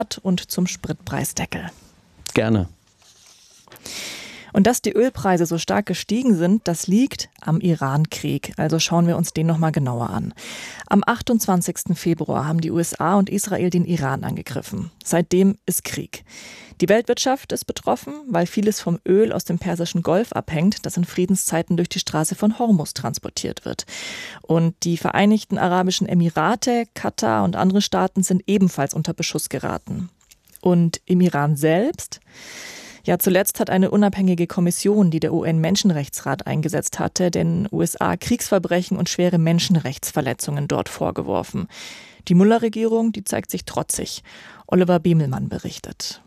und zum Spritpreisdeckel. Gerne. Und dass die Ölpreise so stark gestiegen sind, das liegt am Iran-Krieg. Also schauen wir uns den nochmal genauer an. Am 28. Februar haben die USA und Israel den Iran angegriffen. Seitdem ist Krieg. Die Weltwirtschaft ist betroffen, weil vieles vom Öl aus dem Persischen Golf abhängt, das in Friedenszeiten durch die Straße von Hormuz transportiert wird. Und die Vereinigten Arabischen Emirate, Katar und andere Staaten sind ebenfalls unter Beschuss geraten. Und im Iran selbst? Ja, zuletzt hat eine unabhängige Kommission, die der UN-Menschenrechtsrat eingesetzt hatte, den USA Kriegsverbrechen und schwere Menschenrechtsverletzungen dort vorgeworfen. Die Mullah-Regierung, die zeigt sich trotzig. Oliver Biemelmann berichtet.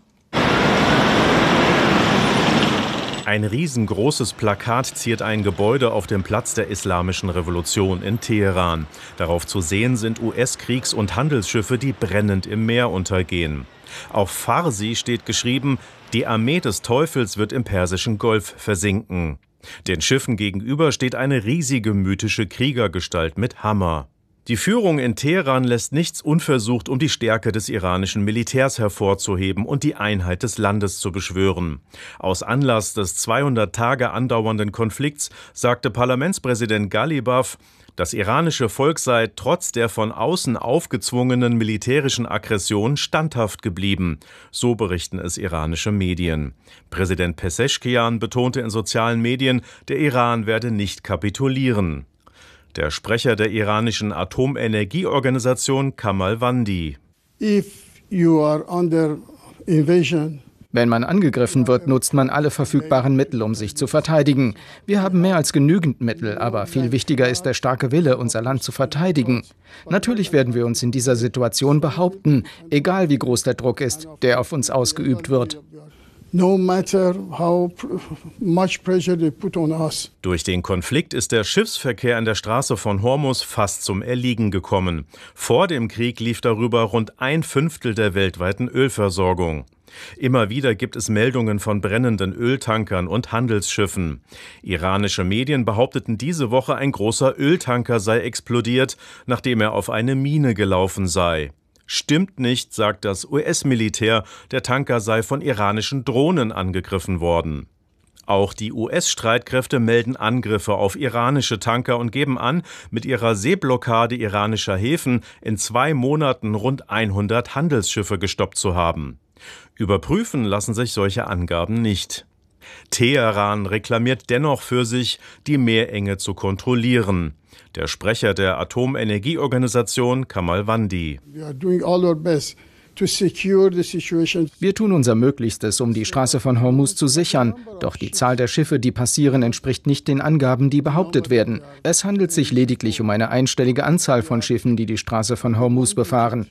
Ein riesengroßes Plakat ziert ein Gebäude auf dem Platz der Islamischen Revolution in Teheran. Darauf zu sehen sind US-Kriegs- und Handelsschiffe, die brennend im Meer untergehen. Auf Farsi steht geschrieben: Die Armee des Teufels wird im Persischen Golf versinken. Den Schiffen gegenüber steht eine riesige mythische Kriegergestalt mit Hammer. Die Führung in Teheran lässt nichts unversucht, um die Stärke des iranischen Militärs hervorzuheben und die Einheit des Landes zu beschwören. Aus Anlass des 200 Tage andauernden Konflikts sagte Parlamentspräsident Ghalibaf, das iranische Volk sei trotz der von außen aufgezwungenen militärischen Aggression standhaft geblieben. So berichten es iranische Medien. Präsident Pezeshkian betonte in sozialen Medien, der Iran werde nicht kapitulieren. Der Sprecher der iranischen Atomenergieorganisation Kamal Wandi: Wenn man angegriffen wird, nutzt man alle verfügbaren Mittel, um sich zu verteidigen. Wir haben mehr als genügend Mittel, aber viel wichtiger ist der starke Wille, unser Land zu verteidigen. Natürlich werden wir uns in dieser Situation behaupten, egal wie groß der Druck ist, der auf uns ausgeübt wird. No matter how much pressure they put on us. Durch den Konflikt ist der Schiffsverkehr in der Straße von Hormuz fast zum Erliegen gekommen. Vor dem Krieg lief darüber rund 1/5 der weltweiten Ölversorgung. Immer wieder gibt es Meldungen von brennenden Öltankern und Handelsschiffen. Iranische Medien behaupteten diese Woche, ein großer Öltanker sei explodiert, nachdem er auf eine Mine gelaufen sei. Stimmt nicht, sagt das US-Militär, der Tanker sei von iranischen Drohnen angegriffen worden. Auch die US-Streitkräfte melden Angriffe auf iranische Tanker und geben an, mit ihrer Seeblockade iranischer Häfen in 2 Monaten rund 100 Handelsschiffe gestoppt zu haben. Überprüfen lassen sich solche Angaben nicht. Teheran reklamiert dennoch für sich, die Meerenge zu kontrollieren. Der Sprecher der Atomenergieorganisation Kamal Wandi: Wir tun unser Möglichstes, um die Straße von Hormuz zu sichern. Doch die Zahl der Schiffe, die passieren, entspricht nicht den Angaben, die behauptet werden. Es handelt sich lediglich um eine einstellige Anzahl von Schiffen, die die Straße von Hormuz befahren.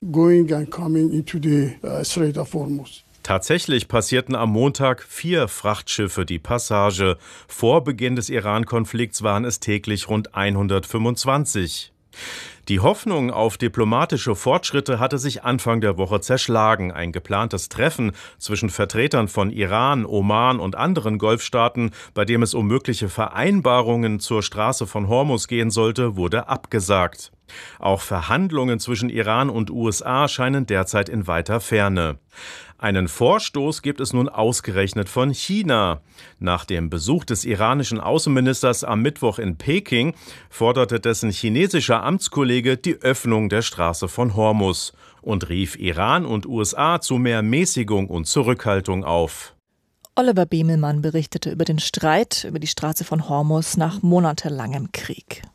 Tatsächlich passierten am Montag 4 Frachtschiffe die Passage. Vor Beginn des Iran-Konflikts waren es täglich rund 125. Die Hoffnung auf diplomatische Fortschritte hatte sich Anfang der Woche zerschlagen. Ein geplantes Treffen zwischen Vertretern von Iran, Oman und anderen Golfstaaten, bei dem es um mögliche Vereinbarungen zur Straße von Hormuz gehen sollte, wurde abgesagt. Auch Verhandlungen zwischen Iran und USA scheinen derzeit in weiter Ferne. Einen Vorstoß gibt es nun ausgerechnet von China. Nach dem Besuch des iranischen Außenministers am Mittwoch in Peking forderte dessen chinesischer Amtskollege die Öffnung der Straße von Hormuz und rief Iran und USA zu mehr Mäßigung und Zurückhaltung auf. Oliver Biemelmann berichtete über den Streit über die Straße von Hormuz nach monatelangem Krieg.